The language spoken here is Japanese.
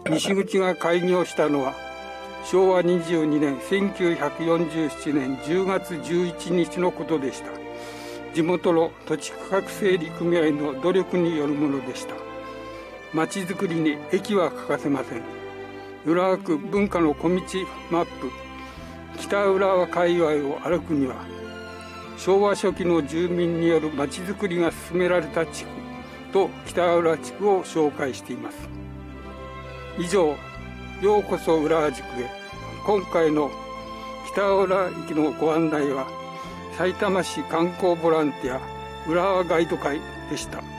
西口が開業したのは昭和22年1947年10月11日のことでした。地元の土地区画整理組合の努力によるものでした。まちづくりに駅は欠かせません。浦和区文化の小道マップ北浦和界隈を歩くには、昭和初期の住民によるまちづくりが進められた地区と北浦地区を紹介しています。以上、ようこそ浦和地区へ。今回の北浦駅のご案内は、さいたま市観光ボランティア浦和ガイド会でした。